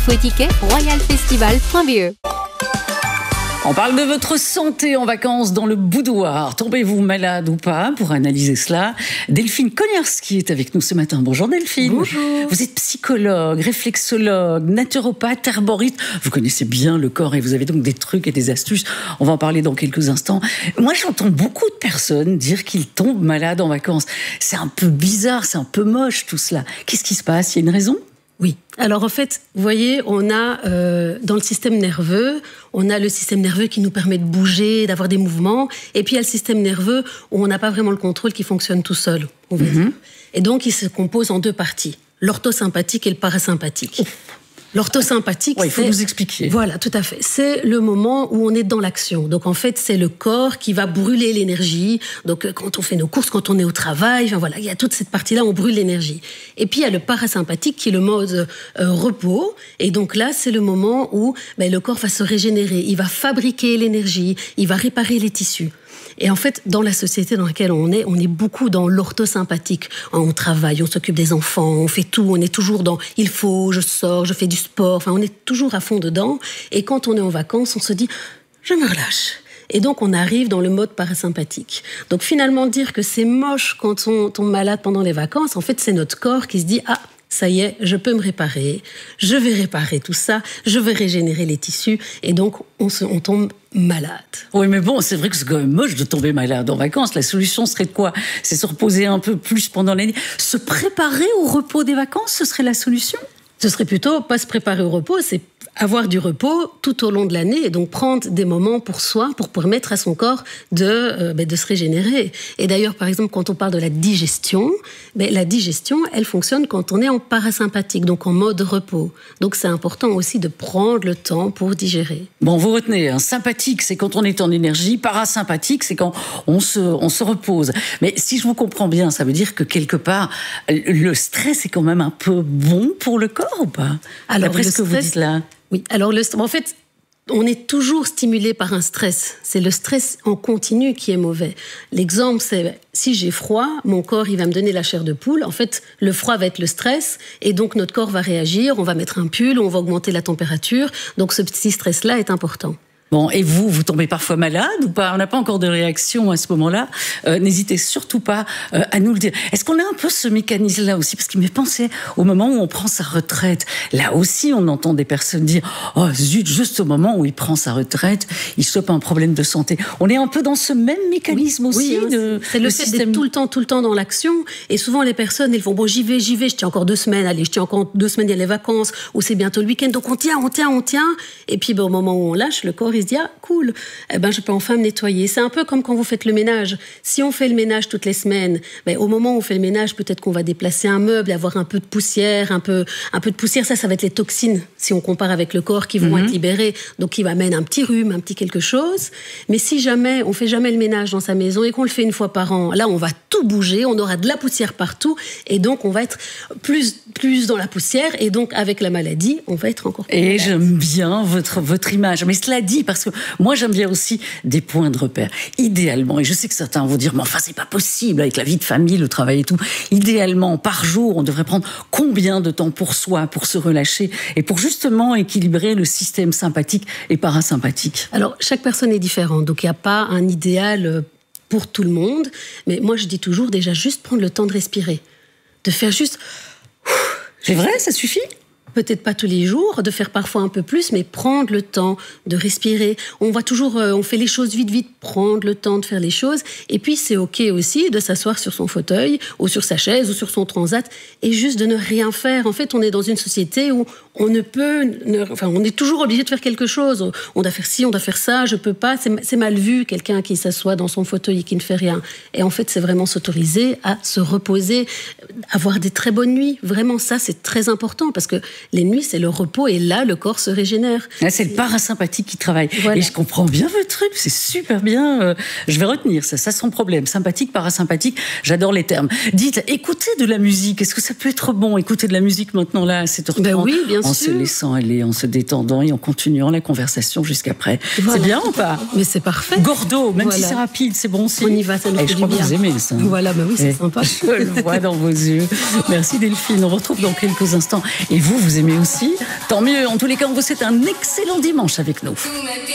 Faux ticket, royalfestival.be. On parle de votre santé en vacances dans le boudoir. Tombez-vous malade ou pas? Pour analyser cela, Delphine Kognarski est avec nous ce matin. Bonjour Delphine. Bonjour. Vous êtes psychologue, réflexologue, naturopathe, herboriste. Vous connaissez bien le corps et vous avez donc des trucs et des astuces. On va en parler dans quelques instants. Moi, j'entends beaucoup de personnes dire qu'ils tombent malades en vacances. C'est un peu bizarre, c'est un peu moche tout cela. Qu'est-ce qui se passe? Il y a une raison? Oui. Alors en fait, vous voyez, on a dans le système nerveux, on a le système nerveux qui nous permet de bouger, d'avoir des mouvements, et puis il y a le système nerveux où on n'a pas vraiment le contrôle, qui fonctionne tout seul, on va dire. Et donc il se compose en deux parties, l'orthosympathique et le parasympathique. L'orthosympathique, il faut nous expliquer. Voilà, tout à fait. C'est le moment où on est dans l'action. Donc en fait, c'est le corps qui va brûler l'énergie. Donc quand on fait nos courses, quand on est au travail, enfin voilà, il y a toute cette partie-là, on brûle l'énergie. Et puis il y a le parasympathique qui est le mode repos. Et donc là, c'est le moment où le corps va se régénérer. Il va fabriquer l'énergie, il va réparer les tissus. Et en fait, dans la société dans laquelle on est beaucoup dans l'orthosympathique. On travaille, on s'occupe des enfants, on fait tout, on est toujours dans « il faut, je sors, je fais du sport ». Enfin, on est toujours à fond dedans. Et quand on est en vacances, on se dit « je me relâche ». Et donc, on arrive dans le mode parasympathique. Donc, finalement, dire que c'est moche quand on tombe malade pendant les vacances, en fait, c'est notre corps qui se dit « ah ». Ça y est, je peux me réparer, je vais réparer tout ça, je vais régénérer les tissus, et donc on tombe malade. Oui, mais bon, c'est vrai que c'est quand même moche de tomber malade en vacances. La solution serait de quoi? C'est se reposer un peu plus pendant l'année. Se préparer au repos des vacances, ce serait la solution? Ce serait plutôt pas se préparer au repos, c'est avoir du repos tout au long de l'année et donc prendre des moments pour soi, pour permettre à son corps de se régénérer. Et d'ailleurs, par exemple, quand on parle de la digestion, la digestion, elle fonctionne quand on est en parasympathique, donc en mode repos. Donc c'est important aussi de prendre le temps pour digérer. Bon, vous retenez, sympathique, c'est quand on est en énergie, parasympathique, c'est quand on se repose. Mais si je vous comprends bien, ça veut dire que quelque part, le stress est quand même un peu bon pour le corps ou pas? Alors, d'après ce que vous dites là. Oui, alors en fait, on est toujours stimulé par un stress. C'est le stress en continu qui est mauvais. L'exemple, c'est si j'ai froid, mon corps il va me donner la chair de poule. En fait, le froid va être le stress et donc notre corps va réagir. On va mettre un pull, on va augmenter la température. Donc ce petit stress-là est important. Bon, et vous tombez parfois malade ou pas? On n'a pas encore de réaction à ce moment-là. N'hésitez surtout pas à nous le dire. Est-ce qu'on a un peu ce mécanisme-là aussi? Parce qu'il me pensait au moment où on prend sa retraite. Là aussi, on entend des personnes dire « Oh zut, juste au moment où il prend sa retraite, il chope un problème de santé. » On est un peu dans ce même mécanisme aussi. C'est le fait d'être tout le temps dans l'action. Et souvent, les personnes, elles font « Bon, j'y vais, je tiens encore 2 semaines. Allez, je tiens encore 2 semaines, il y a les vacances. Ou c'est bientôt le week-end. Donc on tient. Et puis, au moment où on lâche, le corps, il se dit « Ah, cool, je peux enfin me nettoyer ». C'est un peu comme quand vous faites le ménage. Si on fait le ménage toutes les semaines, au moment où on fait le ménage, peut-être qu'on va déplacer un meuble, avoir un peu de poussière, un peu de poussière, ça va être les toxines, si on compare avec le corps, qui vont être libérées. Donc, qui va amener un petit rhume, un petit quelque chose. Mais si jamais, on fait jamais le ménage dans sa maison et qu'on le fait une fois par an, là, on va tout bouger, on aura de la poussière partout et donc on va être plus dans la poussière et donc avec la maladie, on va être encore plus malade. Et j'aime bien votre image. Mais cela dit, parce que moi, j'aime bien aussi des points de repère. Idéalement, et je sais que certains vont dire, mais enfin, c'est pas possible avec la vie de famille, le travail et tout. Idéalement, par jour, on devrait prendre combien de temps pour soi, pour se relâcher et pour justement équilibrer le système sympathique et parasympathique? Alors, chaque personne est différente, donc il n'y a pas un idéal pour tout le monde. Mais moi, je dis toujours, déjà, juste prendre le temps de respirer. De faire juste... C'est vrai, ça suffit? Peut-être pas tous les jours, de faire parfois un peu plus, mais prendre le temps de respirer. On fait les choses vite, prendre le temps de faire les choses. Et puis, c'est OK aussi de s'asseoir sur son fauteuil, ou sur sa chaise, ou sur son transat, et juste de ne rien faire. En fait, on est dans une société où on est toujours obligé de faire quelque chose. On doit faire ci, on doit faire ça, je peux pas. C'est mal vu, quelqu'un qui s'assoit dans son fauteuil et qui ne fait rien. Et en fait, c'est vraiment s'autoriser à se reposer, avoir des très bonnes nuits. Vraiment, ça, c'est très important, parce que les nuits, c'est le repos, et là, le corps se régénère. Là, c'est le parasympathique qui travaille. Voilà. Et je comprends bien votre truc, c'est super bien. Je vais retenir ça sans problème. Sympathique, parasympathique, j'adore les termes. Dites, écoutez de la musique, est-ce que ça peut être bon, écouter de la musique maintenant, là, à 7h30? Oui, bien en sûr. Se laissant aller, en se détendant et en continuant la conversation jusqu'après. Voilà. C'est bien ou pas? Mais c'est parfait. Gordo, même si c'est rapide, c'est bon aussi. On y va, ça nous fait je du crois bien. que vous aimez ça. Voilà, oui, c'est sympa. Je le vois dans vos yeux. Merci Delphine, on retrouve dans quelques instants. Et vous vous aimez aussi. Tant mieux. En tous les cas, on vous souhaite un excellent dimanche avec nous.